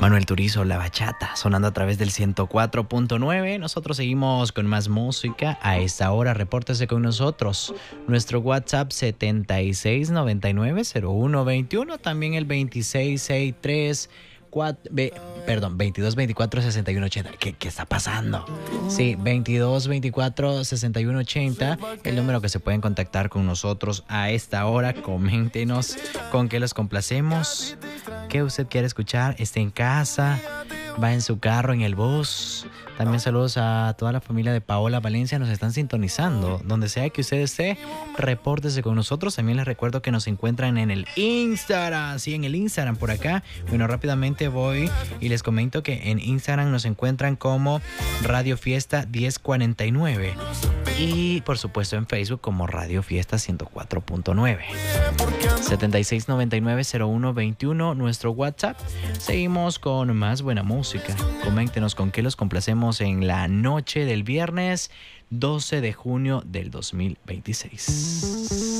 Manuel Turizo, La Bachata, sonando a través del 104.9. Nosotros seguimos con más música. A esta hora, repórtese con nosotros. Nuestro WhatsApp 7699-0121. También el 2663. 2224-6180. ¿Qué está pasando? Sí, 2224-6180. El número que se pueden contactar con nosotros a esta hora. Coméntenos con qué los complacemos. ¿Qué usted quiere escuchar? Está en casa, va en su carro, en el bus. También saludos a toda la familia de Paola Valencia. Nos están sintonizando. Donde sea que usted esté, repórtese con nosotros. También les recuerdo que nos encuentran en el Instagram. Sí, en el Instagram por acá. Bueno, rápidamente voy y les comento que en Instagram nos encuentran como Radio Fiesta 1049. Y por supuesto en Facebook como Radio Fiesta 104.9. 7699-0121, nuestro WhatsApp. Seguimos con más buena música. Coméntenos con qué los complacemos en la noche del viernes 12 de junio del 2026.